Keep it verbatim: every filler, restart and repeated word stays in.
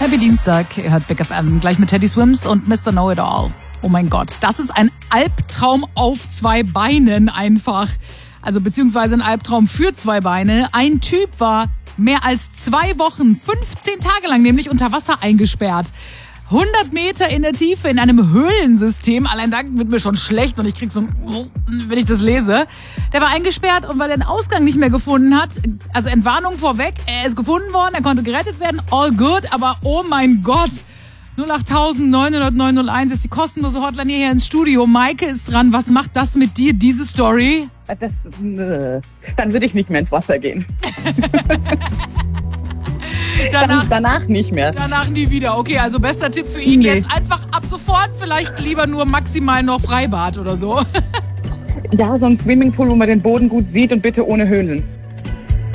Happy Dienstag, ihr hört Big F M, gleich mit Teddy Swims und Mister Know-It-All. Oh mein Gott, das ist ein Albtraum auf zwei Beinen einfach. Also beziehungsweise ein Albtraum für zwei Beine. Ein Typ war mehr als zwei Wochen, fünfzehn Tage lang nämlich unter Wasser eingesperrt. hundert Meter in der Tiefe in einem Höhlensystem. Allein da wird mir schon schlecht und ich krieg so ein, wenn ich das lese. Der war eingesperrt und weil er den Ausgang nicht mehr gefunden hat, also Entwarnung vorweg, er ist gefunden worden, er konnte gerettet werden, all good, aber oh mein Gott, null acht neun null null neun null eins ist die kostenlose Hotline hierher ins Studio. Maike ist dran, was macht das mit dir, diese Story? Das, äh, dann würde ich nicht mehr ins Wasser gehen. Danach, Dann, danach nicht mehr. Danach nie wieder. Okay, also bester Tipp für ihn. Nee. Jetzt einfach ab sofort vielleicht lieber nur maximal noch Freibad oder so. Ja, so ein Swimmingpool, wo man den Boden gut sieht und bitte ohne Höhlen.